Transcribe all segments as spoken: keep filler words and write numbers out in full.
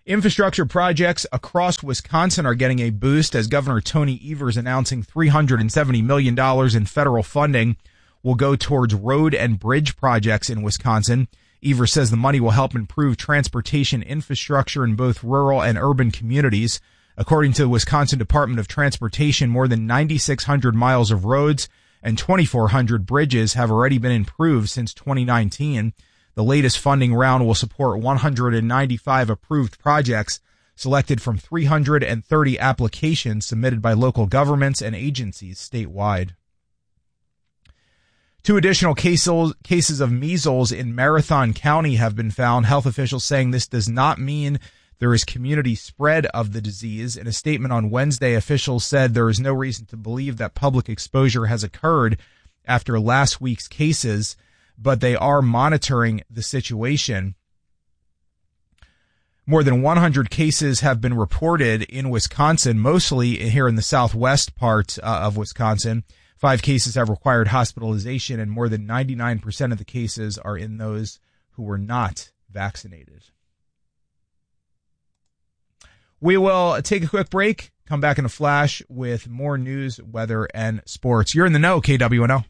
Infrastructure projects across Wisconsin are getting a boost as Governor Tony Evers announcing three hundred seventy million dollars in federal funding will go towards road and bridge projects in Wisconsin. Evers says the money will help improve transportation infrastructure in both rural and urban communities. According to the Wisconsin Department of Transportation, more than nine thousand six hundred miles of roads and two thousand four hundred bridges have already been improved since twenty nineteen. The latest funding round will support one hundred ninety-five approved projects selected from three hundred thirty applications submitted by local governments and agencies statewide. Two additional cases, cases of measles in Marathon County have been found. Health officials saying this does not mean there is community spread of the disease. In a statement on Wednesday, officials said there is no reason to believe that public exposure has occurred after last week's cases, but they are monitoring the situation. More than one hundred cases have been reported in Wisconsin, mostly here in the southwest part uh, of Wisconsin. Five cases have required hospitalization, and more than ninety-nine percent of the cases are in those who were not vaccinated. We will take a quick break, come back in a flash with more news, weather, and sports. You're in the know, K W N O.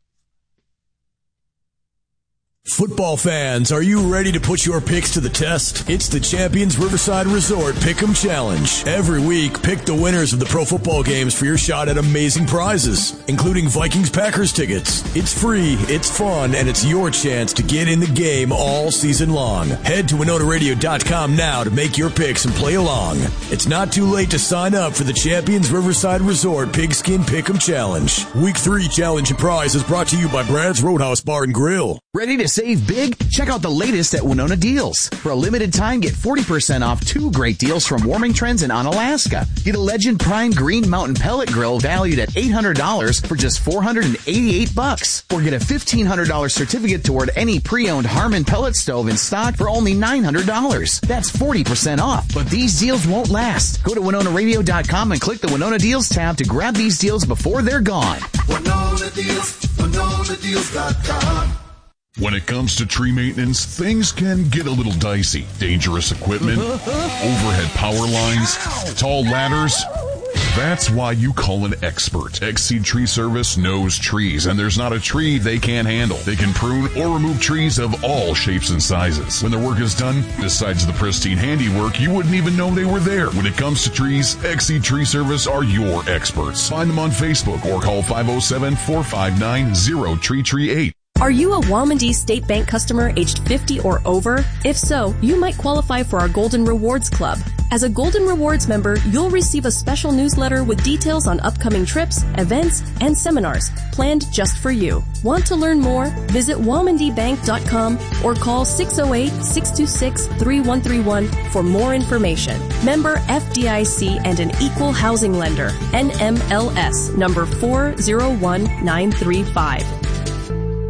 Football fans, are you ready to put your picks to the test? It's the Champions Riverside Resort Pick'em Challenge. Every week, pick the winners of the pro football games for your shot at amazing prizes, including Vikings-Packers tickets. It's free, it's fun, and it's your chance to get in the game all season long. Head to Winona Radio dot com now to make your picks and play along. It's not too late to sign up for the Champions Riverside Resort Pigskin Pick'em Challenge. Week three challenge and prize is brought to you by Brad's Roadhouse Bar and Grill. Ready to save big? Check out the latest at Winona Deals. For a limited time, get forty percent off two great deals from Warming Trends and Onalaska. Get a Legend Prime Green Mountain Pellet Grill valued at eight hundred dollars for just four hundred eighty-eight bucks. Or get a fifteen hundred dollars certificate toward any pre-owned Harmon pellet stove in stock for only nine hundred dollars. That's forty percent off. But these deals won't last. Go to Winona Radio dot com and click the Winona Deals tab to grab these deals before they're gone. Winona Deals, Winona Deals dot com. When it comes to tree maintenance, things can get a little dicey. Dangerous equipment, overhead power lines, tall ladders. That's why you call an expert. X-Seed Tree Service knows trees, and there's not a tree they can't handle. They can prune or remove trees of all shapes and sizes. When their work is done, besides the pristine handiwork, you wouldn't even know they were there. When it comes to trees, X-Seed Tree Service are your experts. Find them on Facebook or call five oh seven, four five nine, oh three three eight. Are you a Womandee State Bank customer aged fifty or over? If so, you might qualify for our Golden Rewards Club. As a Golden Rewards member, you'll receive a special newsletter with details on upcoming trips, events, and seminars planned just for you. Want to learn more? Visit womandee bank dot com or call six oh eight, six two six, three one three one for more information. Member F D I C and an equal housing lender. N M L S number four zero one nine three five.